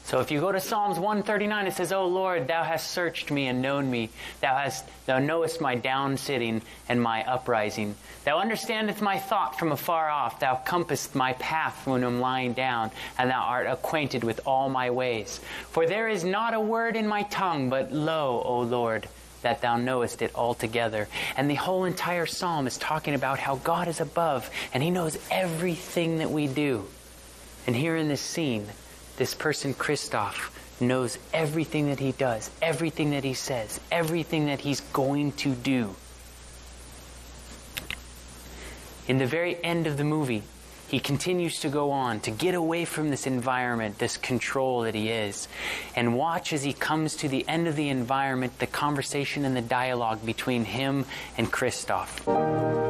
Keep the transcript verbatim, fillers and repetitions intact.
So if you go to Psalms one thirty-nine, it says, O Lord, thou hast searched me and known me. Thou hast, thou knowest my down sitting and my uprising. Thou understandest my thought from afar off. Thou compassest my path when I am lying down, and thou art acquainted with all my ways. For there is not a word in my tongue, but lo, O Lord, that thou knowest it altogether. And the whole entire psalm is talking about how God is above, and he knows everything that we do. And here in this scene, this person, Christoph, knows everything that he does, everything that he says, everything that he's going to do. In the very end of the movie, he continues to go on to get away from this environment, this control that he is. And watch as he comes to the end of the environment, the conversation and the dialogue between him and Christoph.